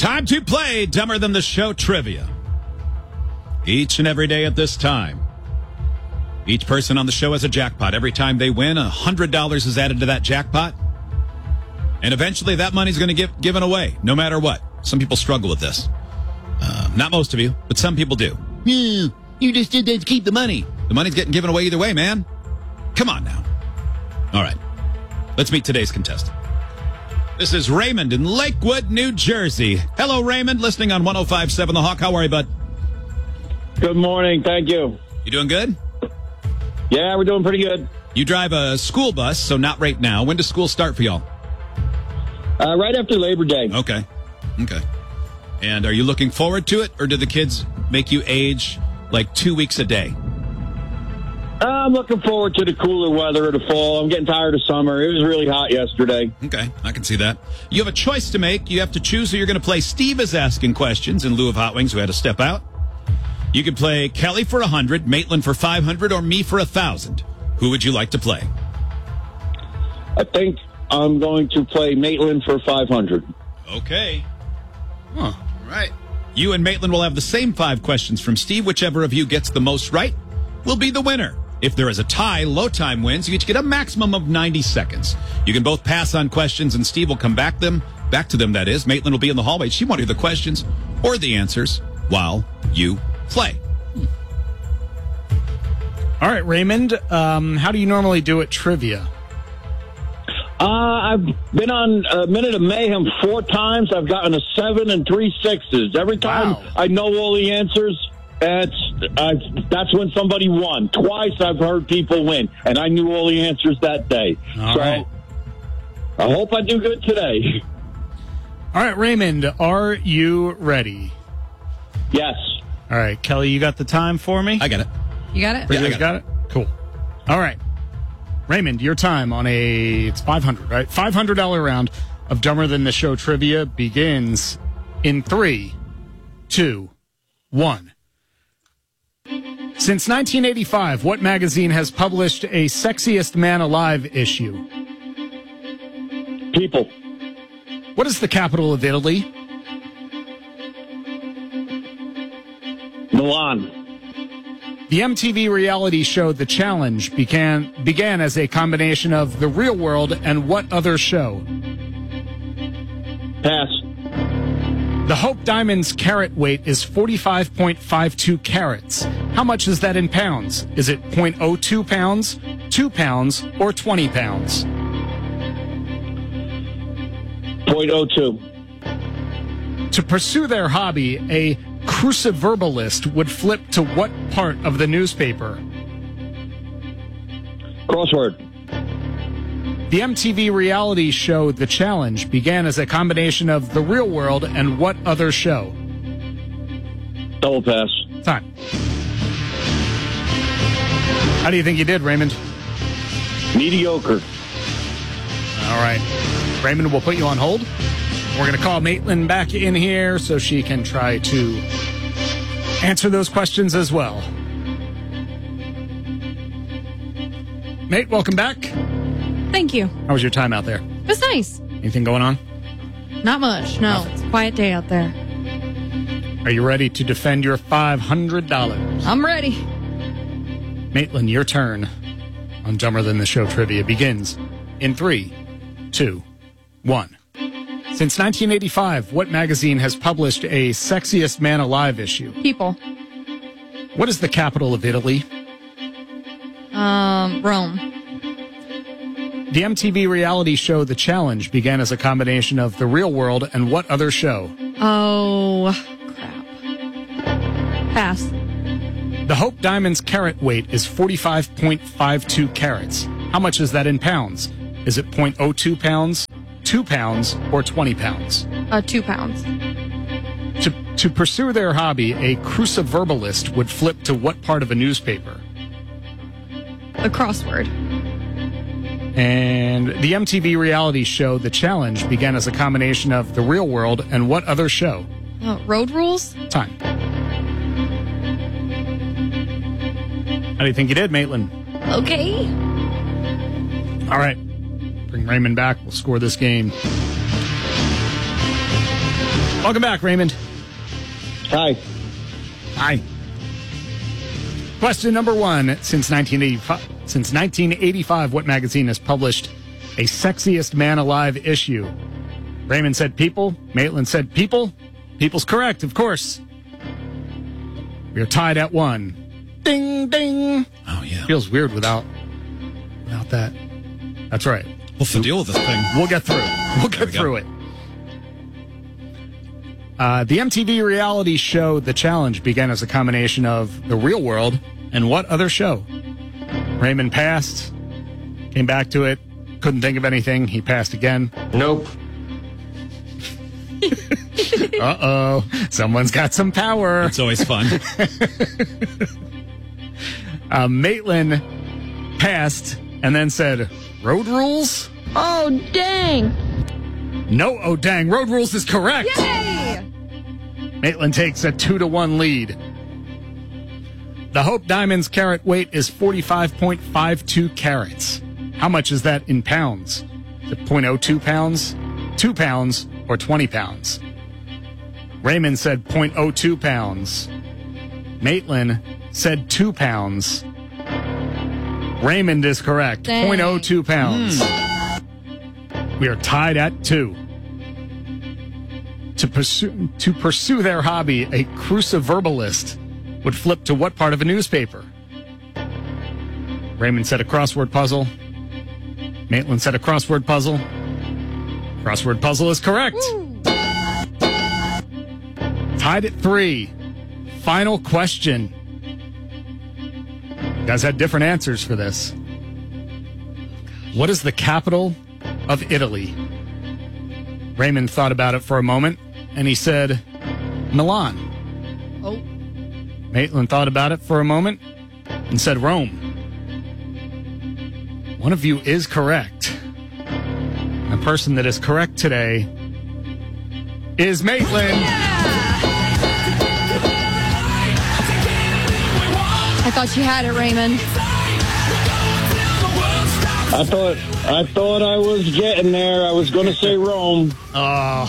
Time to play Dumber Than the Show trivia. Each and every day at this time, each person on the show has a jackpot. Every time they win, $100 is added to that jackpot. And eventually that money's going to get given away, no matter what. Some people struggle with this. Not most of you, but some people do. You just did that to keep the money. The money's getting given away either way, man. Come on now. All right. Let's meet today's contestant. This is Raymond in Lakewood, New Jersey. Hello, Raymond, listening on 105.7 The Hawk. How are you, bud? Good morning. Thank you. You doing good? Yeah, we're doing pretty good. You drive a school bus, so not right now. When does school start for y'all? Right after Labor Day. Okay. And are you looking forward to it, or do the kids make you age like 2 weeks a day? I'm looking forward to the cooler weather of the fall. I'm getting tired of summer. It was really hot yesterday. Okay, I can see that. You have a choice to make. You have to choose who you're going to play. Steve is asking questions in lieu of Hot Wings, who had to step out. You could play Kelly for 100, Maitland for 500, or me for 1,000. Who would you like to play? I think I'm going to play Maitland for 500. Okay. All right. You and Maitland will have the same 5 questions from Steve. Whichever of you gets the most right will be the winner. If there is a tie, low time wins. You each get a maximum of 90 seconds. You can both pass on questions, and Steve will come back to them, that is. Maitland will be in the hallway. She won't hear the questions or the answers while you play. All right, Raymond, how do you normally do at trivia? I've been on a Minute of Mayhem 4 times. I've gotten a 7 and 3 6s. Every time I know all the answers, that's when somebody won. Twice I've heard people win, and I knew all the answers that day. All right. I hope I do good today. All right, Raymond, are you ready? Yes. All right, Kelly, you got the time for me? I got it. You got it? Yeah, You got it? Cool. All right. Raymond, your time on it's 500, right? $500 round of Dumber Than the Show trivia begins in 3, 2, 1. Since 1985, what magazine has published a Sexiest Man Alive issue? People. What is the capital of Italy? Milan. The MTV reality show The Challenge began as a combination of The Real World and what other show? Pass. The Hope Diamond's carat weight is 45.52 carats. How much is that in pounds? Is it 0.02 pounds, 2 pounds, or 20 pounds? 0.02. To pursue their hobby, a cruciverbalist would flip to what part of the newspaper? Crossword. The MTV reality show The Challenge began as a combination of The Real World and what other show? Double pass. Time. How do you think you did, Raymond? Mediocre. All right. Raymond, we'll put you on hold. We're going to call Maitland back in here so she can try to answer those questions as well. Mate, welcome back. Thank you. How was your time out there? It was nice. Anything going on? Not much. No, it's a quiet day out there. Are you ready to defend your $500? I'm ready. Maitland, your turn on Dumber Than the Show trivia begins in 3, 2, 1. Since 1985, what magazine has published a Sexiest Man Alive issue? People. What is the capital of Italy? Rome. The MTV reality show The Challenge began as a combination of The Real World and what other show? Oh, crap. Pass. The Hope Diamond's carat weight is 45.52 carats. How much is that in pounds? Is it 0.02 pounds, 2 pounds, or 20 pounds? 2 pounds. To pursue their hobby, a cruciverbalist would flip to what part of a newspaper? The crossword. And the MTV reality show The Challenge began as a combination of The Real World and what other show? Road rules? Time. How do you think you did, Maitland? Okay. All right. Bring Raymond back. We'll score this game. Welcome back, Raymond. Hi. Hi. Question number one. Since 1985, what magazine has published a Sexiest Man Alive issue? Raymond said People. Maitland said People. People's correct, of course. We are tied at 1. Ding, ding. Oh, yeah. Feels weird without that. That's right. What's the deal with this thing? We'll get through. We'll get through it. The MTV reality show The Challenge began as a combination of The Real World and what other show? Raymond passed, came back to it, couldn't think of anything. He passed again. Nope. Uh-oh. Someone's got some power. It's always fun. Maitland passed and then said, Road Rules? Oh, dang. No, oh dang. Road Rules is correct. Yay! Maitland takes a 2-1 lead. The Hope Diamond's carat weight is 45.52 carats. How much is that in pounds? Is it 0.02 pounds, 2 pounds, or 20 pounds? Raymond said 0.02 pounds. Maitland said 2 pounds. Raymond is correct. Dang. 0.02 pounds. We are tied at 2. To pursue their hobby, a cruciverbalist would flip to what part of a newspaper? Raymond said a crossword puzzle. Maitland said a crossword puzzle. Crossword puzzle is correct. Woo. Tied at 3. Final question. You guys had different answers for this. What is the capital of Italy? Raymond thought about it for a moment, and he said, Milan. Oh. Maitland thought about it for a moment and said Rome. One of you is correct. The person that is correct today is Maitland. I thought you had it, Raymond. I thought I was getting there. I was going to say Rome. Oh,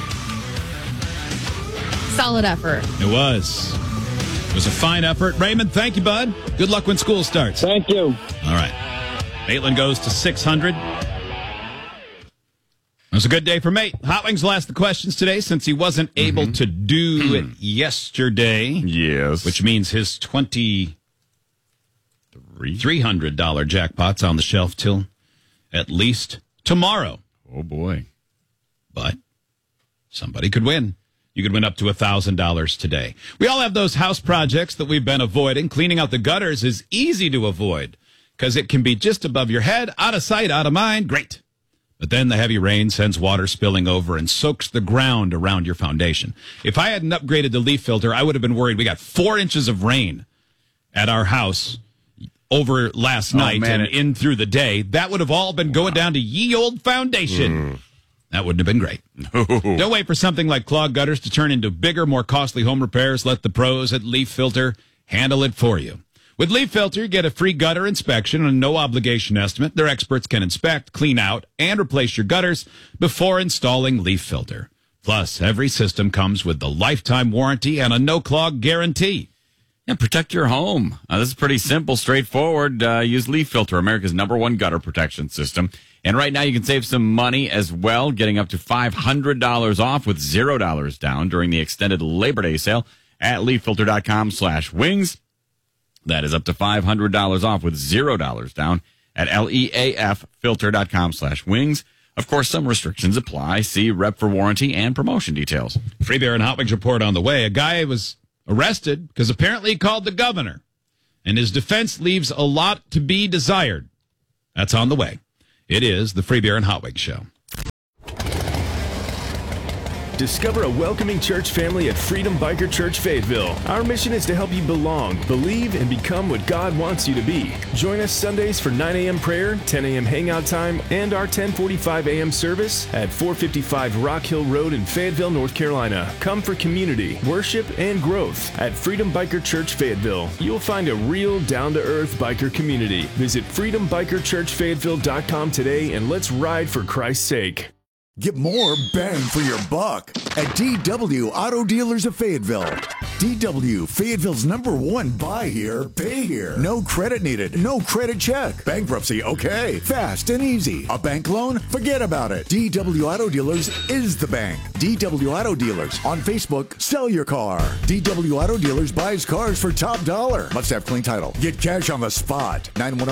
Solid effort. It was. It was a fine effort. Raymond, thank you, bud. Good luck when school starts. Thank you. All right. Maitland goes to 600. It was a good day for Mate. Hot Wings will ask the questions today since he wasn't able to do it yesterday. Yes. Which means his $300 jackpot's on the shelf till at least tomorrow. Oh, boy. But somebody could win. You could win up to $1,000 today. We all have those house projects that we've been avoiding. Cleaning out the gutters is easy to avoid because it can be just above your head, out of sight, out of mind. Great. But then the heavy rain sends water spilling over and soaks the ground around your foundation. If I hadn't upgraded the leaf filter, I would have been worried. We got 4 inches of rain at our house over last night and in through the day. That would have all been going down to ye old foundation. That wouldn't have been great. Don't wait for something like clogged gutters to turn into bigger, more costly home repairs. Let the pros at Leaf Filter handle it for you. With Leaf Filter, you get a free gutter inspection and a no-obligation estimate. Their experts can inspect, clean out, and replace your gutters before installing Leaf Filter. Plus, every system comes with the lifetime warranty and a no-clog guarantee. And protect your home. This is pretty simple, straightforward. Use Leaf Filter, America's #1 gutter protection system. And right now you can save some money as well, getting up to $500 off with $0 down during the extended Labor Day sale at leaffilter.com/wings. That is up to $500 off with $0 down at leaffilter.com/wings. Of course, some restrictions apply. See rep for warranty and promotion details. Free Beer and Hot Wings report on the way. A guy was arrested because apparently he called the governor, and his defense leaves a lot to be desired. That's on the way. It is the Free Beer and Hot Wings Show. Discover a welcoming church family at Freedom Biker Church Fayetteville. Our mission is to help you belong, believe, and become what God wants you to be. Join us Sundays for 9 a.m. prayer, 10 a.m. hangout time, and our 10:45 a.m. service at 455 Rock Hill Road in Fayetteville, North Carolina. Come for community, worship, and growth at Freedom Biker Church Fayetteville. You'll find a real down-to-earth biker community. Visit freedombikerchurchfayetteville.com today and let's ride for Christ's sake. Get more bang for your buck at DW Auto Dealers of Fayetteville. DW, Fayetteville's #1 buy here, pay here. No credit needed, no credit check. Bankruptcy, okay. Fast and easy. A bank loan? Forget about it. DW Auto Dealers is the bank. DW Auto Dealers. On Facebook, sell your car. DW Auto Dealers buys cars for top dollar. Must have clean title. Get cash on the spot.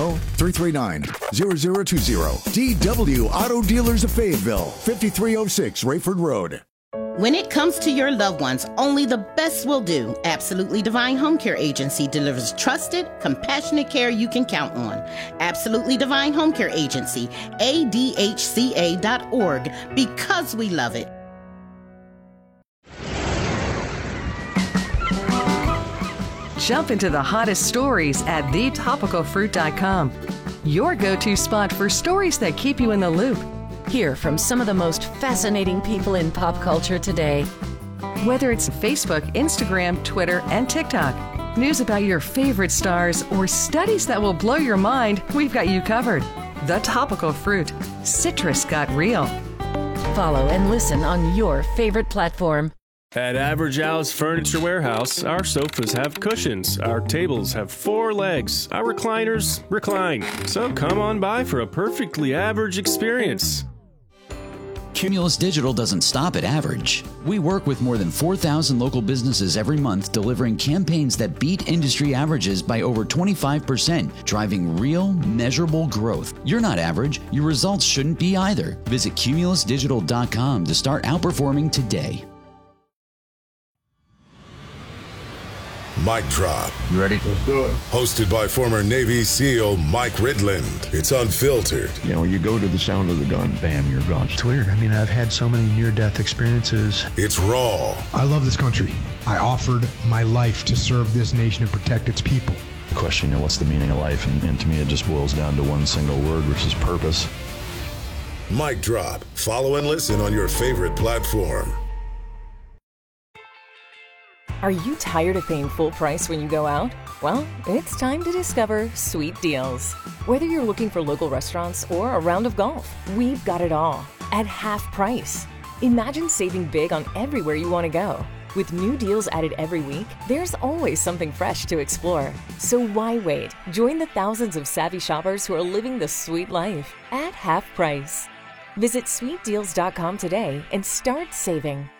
910-339-0020. DW Auto Dealers of Fayetteville. 5306 Rayford Road. When it comes to your loved ones, only the best will do. Absolutely Divine Home Care Agency delivers trusted, compassionate care you can count on. Absolutely Divine Home Care Agency, ADHCA.org, because we love it. Jump into the hottest stories at thetopicalfruit.com. Your go-to spot for stories that keep you in the loop. Hear from some of the most fascinating people in pop culture today. Whether it's Facebook, Instagram, Twitter, and TikTok, news about your favorite stars, or studies that will blow your mind, we've got you covered. The Topical Fruit. Citrus got real. Follow and listen on your favorite platform. At Average Al's Furniture Warehouse, our sofas have cushions, our tables have 4 legs, our recliners recline. So come on by for a perfectly average experience. Cumulus Digital doesn't stop at average. We work with more than 4,000 local businesses every month, delivering campaigns that beat industry averages by over 25%, driving real, measurable growth. You're not average. Your results shouldn't be either. Visit cumulusdigital.com to start outperforming today. Mic Drop. You ready? Let's do it. Hosted by former Navy SEAL Mike Ridland. It's unfiltered. You know, you go to the sound of the gun, bam, you're gone. It's weird. I mean, I've had so many near-death experiences. It's raw. I love this country. I offered my life to serve this nation and protect its people. The question, what's the meaning of life? And to me, it just boils down to one single word, which is purpose. Mic Drop. Follow and listen on your favorite platform. Are you tired of paying full price when you go out? Well, it's time to discover Sweet Deals. Whether you're looking for local restaurants or a round of golf, we've got it all at half price. Imagine saving big on everywhere you want to go. With new deals added every week, there's always something fresh to explore. So why wait? Join the thousands of savvy shoppers who are living the sweet life at half price. Visit sweetdeals.com today and start saving.